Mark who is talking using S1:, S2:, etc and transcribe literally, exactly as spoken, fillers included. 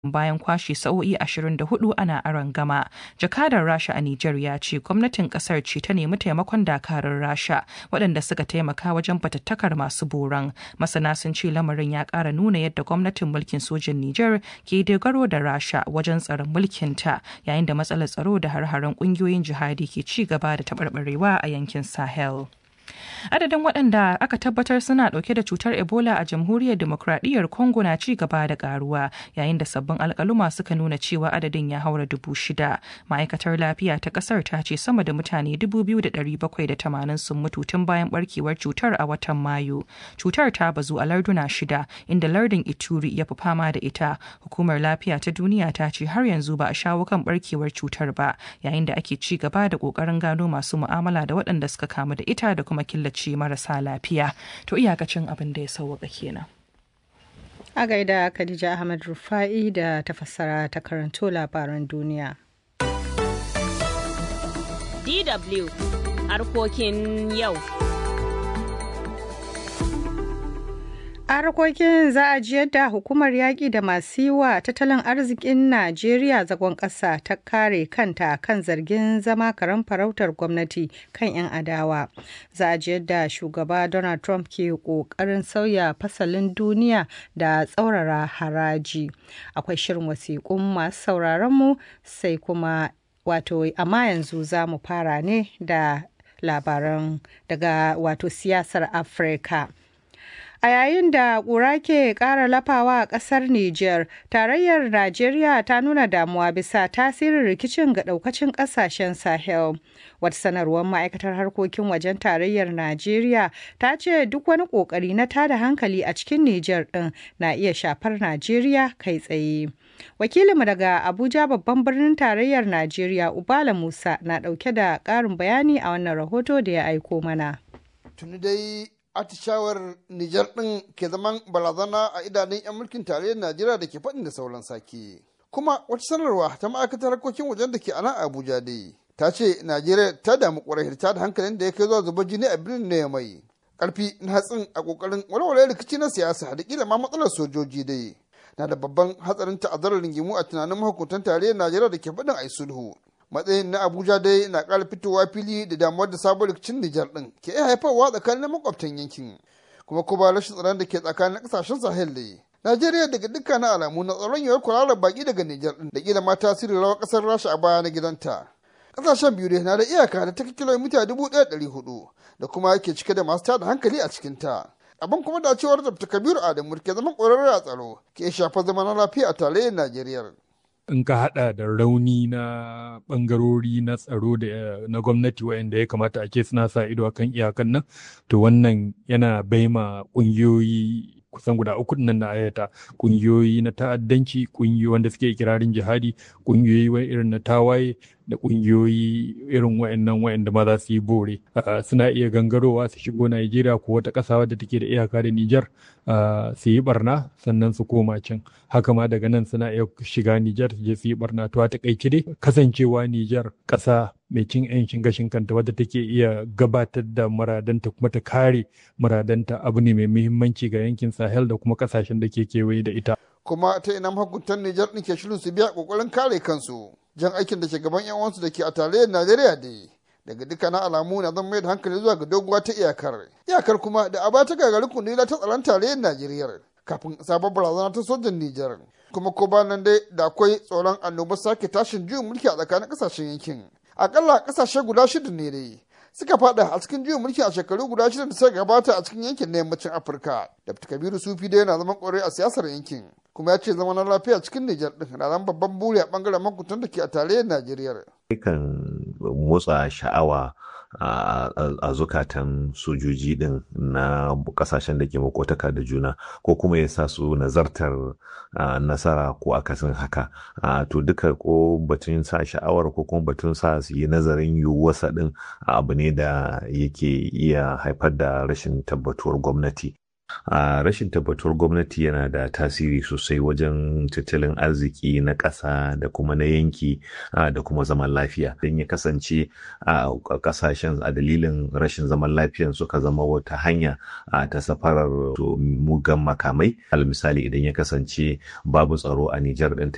S1: bayan kwashe sa'o'i ashirin da hudu ana arangama. Jakadar Rasha a Nijar ya ce gwamnatin kasar ce ta nemi taimakon dakarun Rasha waɗanda suka taimaka wajen fatattakar masu boran. Masana sun ce lamarin ya ƙara nuna yadda gwamnatin mulkin sojin Nijar ke dogaro da Rasha wajen tsaron mulkinta yayin da matsalar tsaro da har-haren ƙungiyoyin jihadi ke ci gaba da taɓarɓarewa a yankin Sahel. Adadin waɗanda aka tabbatar suna ɗauke da cutar Ebola a Jamhuriyar Demokradiyyar Congo na ci gaba da ƙaruwa yayin da sabbin alƙaluma suka nuna cewa adadin ya haura dubu shida. Ma'aikatar lafiya ta ƙasar ta ce sama da mutane dubu biyu da ɗari bakwai da tamanin sun mutu tun bayan ɓarkewar cutar a watan Mayu. Cutar ta bazu a larduna shida inda lardin Ituri ya fi fama da ita. Hukumar Lafiya ta Duniya ta ce har yanzu ba a shawo kan ɓarkewar cutar ba yayin da ake ci gaba da ƙoƙarin gano masu mu'amala da waɗanda suka kamu da ita da kuma killace marasa lafiya. To iyakacin abin da ya sauwaka kenan.
S2: A gaida Khadija Ahmad Rufa'i da ta fassara ta karanto labaran duniya.
S3: D W harkokin yau.
S2: A harkokin za a ji yadda hukumar yaƙi da masu yi wa tattalin arzikin Najeriya zagon ƙasa ta kare kanta kan zargin zama karen farautar gwamnati kan 'yan adawa. Za a ji yadda shugaba Donald Trump ke ƙoƙarin sauya fasalin duniya da tsaurara haraji. Akwai shirin wasiƙun masu sauraronmu sai kuma wato amma yanzu za mu fara ne da labaran daga wato siyasar Afirka. A yayin da ƙura ke ƙara lafawa a ƙasar Nijar, tarayyar Najeriya ta nuna damuwa bisa tasirin rikicin ga ɗaukacin ƙasashen Sahel. Wata sanarwar ma'aikatar harkokin wajen tarayyar Najeriya ta ce duk wani ƙoƙari na tada hankali a cikin Nijar ɗin na iya shafar Najeriya kai tsaye. Wakilinmu daga Abuja babban birnin tarayyar Najeriya Ubala Musa na ɗauke da ƙarin bayani a wannan rahoto da ya aiko mana.
S4: Tuni dai atishawar Nijar ɗin ke zaman barazana a idanun 'yan mulkin tarayyar Najeriya da ke faɗin da sauran sake. Kuma wata sanarwa ta ma'aikatar harkokin wajen da ke a nan Abuja dai ta ce Najeriya ta damu ƙwarai ta da hankalin da ya kai zuwa zubar jini a birnin na mai. Ƙarfi na hatsin a ƙoƙarin walwale rikici na siyasa da ƙila ma matsalar sojoji dai na da babban hatsarin ta'azzarar rigimu a tunanin mahukuntan tarayyar Najeriya da ke faɗin a sulhu. Matsayin na Abuja dai na ƙara fitowa fili da damuwar da sabon rikicin Nijar ɗin ke iya haifarwa tsakanin makwabtan yankin kuma kuma rashin tsaron da ke tsakanin ƙasashen Sahel dai. Najeriya daga dukkanin alamu na tsaron yawar kwararar baƙi daga Nijar ɗin da ƙila ma tasirin rawar ƙasar Rasha a baya na gidanta. Ƙasashen biyu dai na da iyaka da ta kilomita dubu ɗaya ɗari hudu da kuma yake cike da masu tada hankali a cikinta. Abin kuma da cewar Dr. Kabiru Adamu ke zaman ƙwararre a tsaro ke shafa zama na lafiya a tarayyar Najeriya.
S5: In ka haɗa da rauni na ɓangarori na tsaro da na gwamnati waɗanda ya kamata a ce suna sa ido akan iyakan nan, to wannan yana baima ƙungiyoyi kusan guda uku nan na ayata, ƙungiyoyi na ta'addanci, ƙungiyoyi wanda suke ikirarin jihadi, ƙungiyoyi irin na tawaye da ƙungiyoyi irin wa'annan wa'anda ma za su yi bore suna iya gangarowa su shigo Najeriya ko wata ƙasa wadda take da iyaka da Nijar su yi barna sannan su koma can. Haka ma daga nan suna iya shiga Nijar su je su yi barna. To a taƙaice dai kasancewa Nijar ƙasa mai cin 'yancin gashin kanta wadda take iya gabatar da muradanta kuma ta kare muradanta abu ne mai muhimmanci ga yankin Sahel da kuma ƙasashen da ke kewaye da ita.
S4: Kuma ta ina mahukuntan Nijar ɗin ke shirin su biya ƙoƙarin kare kansu. Jan aikin da ke gaban 'yan uwansu da ke a tarayyar Najeriya dai daga dukkanin alamu na zan mai da hankali zuwa ga doguwa ta iyakar. Iyakar kuma da aba ta gagari kundila ta tsaron tarayyar Najeriya kafin sabon barazana ta sojan Nijar. Kuma ko ba nan dai da akwai tsoron annobar sake tashin juyin mulki a tsakanin ƙasashen yankin. Akalla ƙasashe guda shida ne dai suka fada a cikin juyin mulki a shekaru guda shida da suka gabata a cikin yankin na yammacin Afirka. Dr. Kabiru Sufi dai yana zaman ƙwarai a siyasar yankin. Kuma ya ce zama na lafiya cikin Nijar ɗin na zama babban buri a ɓangaren makutan da ke a tarayyar Najeriya.
S6: Kan motsa sha'awa a zukatan sojoji ɗin na ƙasashen da ke makotaka da juna ko kuma ya sa su nazartar nasara ko akasin haka. To duka ko batun sa sha'awar ko kuma batun sa su yi nazarin yiwuwarsa ɗin abu ne da yake iya haifar da rashin tabbatuwar gwamnati. a uh, rashin tabbatuwar gwamnati yana da tasiri sosai wajen tattalin arziki na ƙasa da kuma na yanki uh, da kuma zaman lafiya. Don ya kasance a uh, ƙasashen a dalilin rashin zaman lafiyan suka zama wata hanya uh, ta safarar mugan makamai. Al misali idan ya kasance babu tsaro a Nijar ɗin